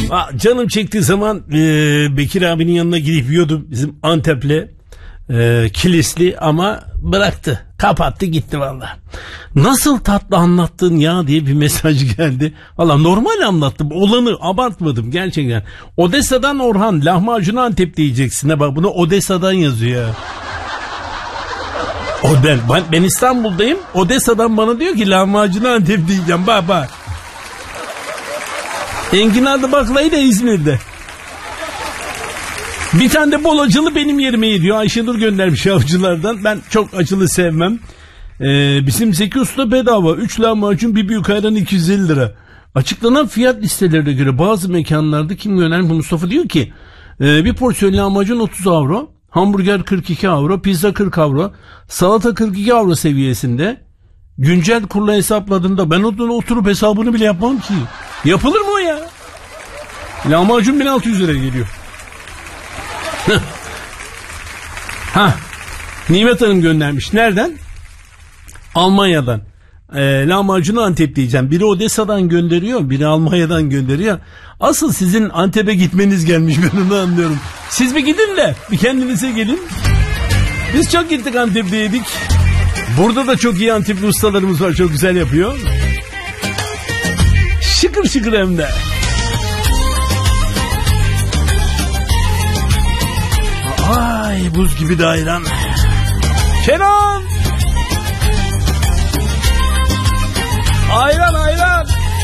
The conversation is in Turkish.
Canım çektiği zaman Bekir abinin yanına gidip yiyordum. Bizim Antepli Kilisli, ama bıraktı. Kapattı gitti valla. Nasıl tatlı anlattın ya diye bir mesaj geldi. Valla normal anlattım. Olanı abartmadım gerçekten. Odessa'dan Orhan, lahmacunu Antep diyeceksin. Bak bunu Odessa'dan yazıyor. Ben İstanbul'dayım. Odessa'dan bana diyor ki lahmacunu Antep diyeceğim. Bak. Enginarlı baklayı da İzmir'de. Bir tane de bol acılı benim yerime yediyor. Ayşenur göndermiş avcılardan. Ben çok acılı sevmem. Bizim Zeki Usta bedava. 3 lahmacun bir büyük ayran 250 lira. Açıklanan fiyat listelerine göre bazı mekanlarda kim göndermiş? Mustafa diyor ki bir porsiyon lahmacun 30 avro. Hamburger 42 avro. Pizza 40 avro. Salata 42 avro seviyesinde. Güncel kurla hesapladığında ben oturup hesabını bile yapmam ki. Yapılır mı o ya? Lahmacun 1600 lira geliyor. Nimet Hanım göndermiş. Nereden? Almanya'dan. Lahmacunu Antep diyeceğim. Biri Odessa'dan gönderiyor, biri Almanya'dan gönderiyor. Asıl sizin Antep'e gitmeniz gelmiş, ben onu anlıyorum. Siz bir gidin de bir kendinize gelin. Biz çok gittik, Antep'te yedik. Burada da çok iyi Antepli ustalarımız var, çok güzel yapıyor. Şıkır şıkır hem de. Ay buz gibi de ayran. Kenan! Ayran!